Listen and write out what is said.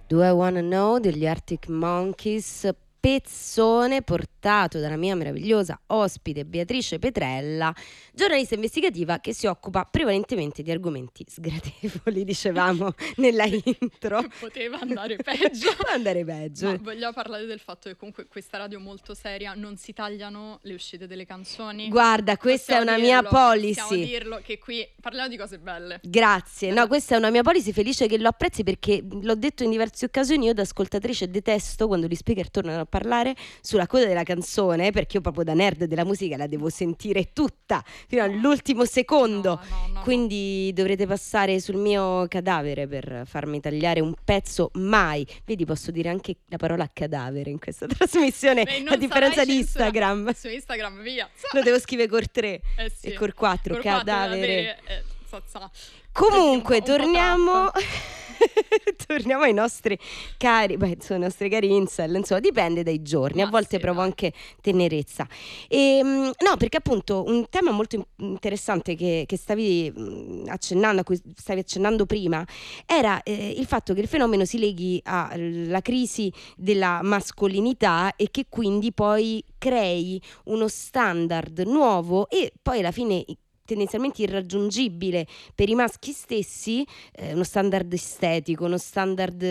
Do I Wanna Know degli Arctic Monkeys, pezzone portato dalla mia meravigliosa ospite Beatrice Petrella, giornalista investigativa che si occupa prevalentemente di argomenti sgradevoli, dicevamo nella intro. Poteva andare peggio. Può andare peggio. Ma vogliamo parlare del fatto che comunque questa radio molto seria non si tagliano le uscite delle canzoni? Guarda, questa è una mia policy. Possiamo dirlo che qui parliamo di cose belle. Grazie, no, questa è una mia policy, felice che lo apprezzi, perché l'ho detto in diverse occasioni, io da ascoltatrice detesto quando gli speaker tornano a parlare sulla coda della canzone, perché io proprio da nerd della musica la devo sentire tutta fino all'ultimo secondo. No. Quindi dovrete passare sul mio cadavere per farmi tagliare un pezzo. Mai, vedi, posso dire anche la parola cadavere in questa trasmissione. Beh, a differenza di censurato. Instagram, Su Instagram via. lo devo scrivere col 3 sì. e col 4, cadavere. Sa. Comunque Un po' torniamo torniamo ai nostri cari, i nostri cari incel, insomma, dipende dai giorni. Ma a volte sì, provo dai. anche tenerezza. No, perché appunto un tema molto interessante che stavi accennando, a cui stavi accennando prima, era il fatto che il fenomeno si leghi alla crisi della mascolinità e che quindi poi crei uno standard nuovo e poi alla fine tendenzialmente irraggiungibile per i maschi stessi, uno standard estetico, uno standard